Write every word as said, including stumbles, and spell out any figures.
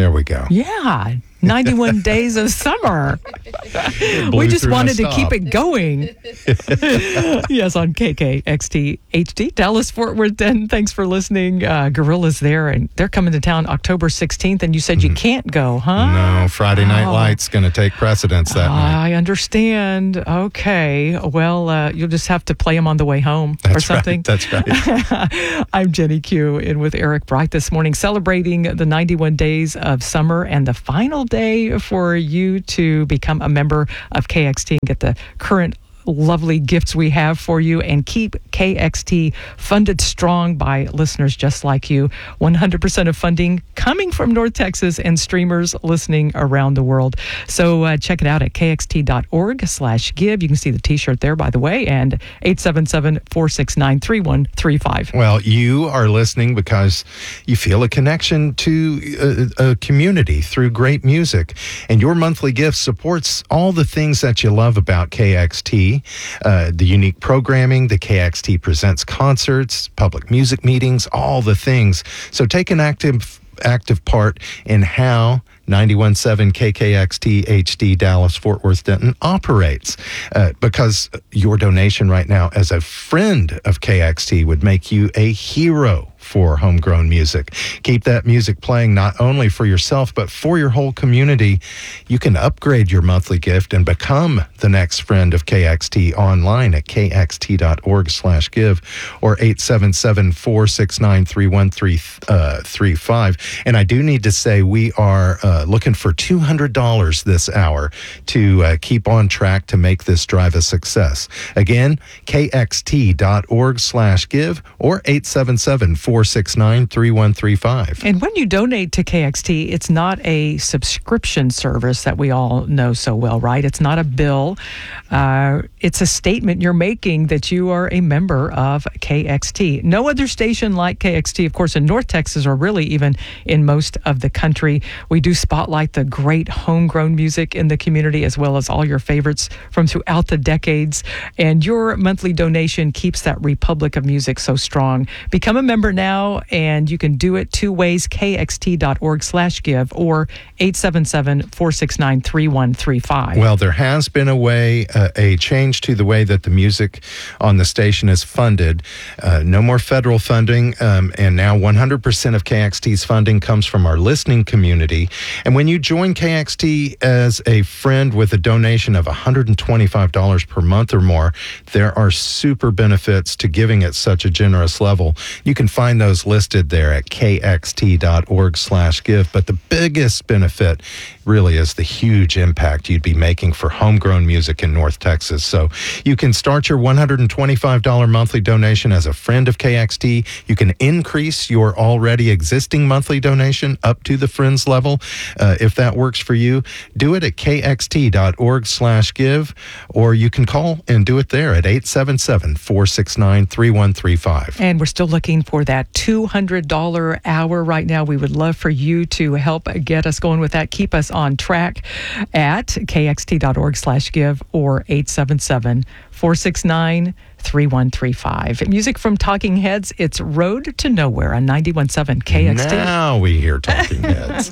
There we go. Yeah. ninety-one days of summer. We just wanted to keep it going. Yes, on K K X T H D, Dallas, Fort Worth. And thanks for listening. Uh, Gorilla's there, and they're coming to town October sixteenth. And you said mm-hmm. you can't go, huh? No, Friday Night oh. Lights going to take precedence that uh, night. I understand. Okay. Well, uh, you'll just have to play them on the way home That's or something. Right. That's right. I'm Jenny Q, in with Eric Bright this morning, celebrating the ninety-one days of summer and the final day for you to become a member of K X T and get the current lovely gifts we have for you, and keep K X T funded strong by listeners just like you. one hundred percent of funding coming from North Texas and streamers listening around the world. So uh, check it out at kxt.org slash give. You can see the t-shirt there, by the way, and eight seven seven, four six nine, three one three five. Well, you are listening because you feel a connection to a, a community through great music, and your monthly gift supports all the things that you love about K X T. Uh, the unique programming, the K X T Presents concerts, public music meetings, all the things. So take an active active part in how ninety-one point seven K K X T H D Dallas Fort Worth Denton operates, uh, because your donation right now as a friend of K X T would make you a hero for homegrown music. Keep that music playing not only for yourself but for your whole community. You can upgrade your monthly gift and become the next friend of K X T online at kxt.org slash give or eight seven seven, four six nine, three one three five. And I do need to say we are uh, looking for two hundred dollars this hour to uh, keep on track to make this drive a success. Again, kxt.org slash give or eight seven seven, four six nine, three one three five. And when you donate to K X T, it's not a subscription service that we all know so well, right? It's not a bill. Uh, it's a statement you're making that you are a member of K X T. No other station like K X T, of course, in North Texas, or really even in most of the country. We do spotlight the great homegrown music in the community, as well as all your favorites from throughout the decades. And your monthly donation keeps that republic of music so strong. Become a member now, and you can do it two ways: kxt.org slash give or eight seven seven, four six nine, three one three five. Well, there has been a way, uh, a change to the way that the music on the station is funded. Uh, no more federal funding, um, and now one hundred percent of K X T's funding comes from our listening community. And when you join K X T as a friend with a donation of one hundred twenty-five dollars per month or more, there are super benefits to giving at such a generous level. You can find those listed there at kxt.org slash give. But the biggest benefit really is the huge impact you'd be making for homegrown music in North Texas. So you can start your one hundred twenty-five dollars monthly donation as a friend of K X T. You can increase your already existing monthly donation up to the friends level. Uh, if that works for you, do it at kxt.org slash give, or you can call and do it there at eight seven seven, four six nine, three one three five. And we're still looking for that two hundred dollars hour right now. We would love for you to help get us going with that. Keep us on track at kxt.org slash give or eight seven seven, four six nine, three one three five. Music from Talking Heads. It's Road to Nowhere on ninety-one point seven K X T. Now we hear Talking Heads.